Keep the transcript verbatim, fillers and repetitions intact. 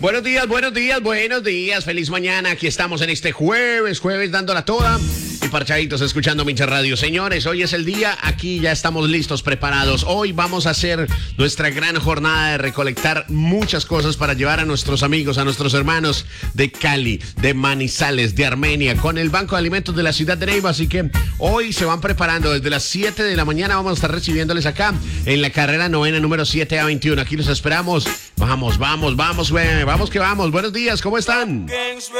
Buenos días, buenos días, buenos días. Feliz mañana. Aquí estamos en este jueves, jueves dándola toda. Y parchaditos escuchando Mincha Radio. Señores, hoy es el día. Aquí ya estamos listos, preparados. Hoy vamos a hacer nuestra gran jornada de recolectar muchas cosas para llevar a nuestros amigos, a nuestros hermanos de Cali, de Manizales, de Armenia, con el Banco de Alimentos de la ciudad de Neiva. Así que hoy se van preparando. Desde las siete de la mañana vamos a estar recibiéndoles acá en la carrera novena número siete A veintiuno. Aquí los esperamos. Vamos, vamos, vamos, güey. Vamos que vamos. Buenos días, ¿cómo están?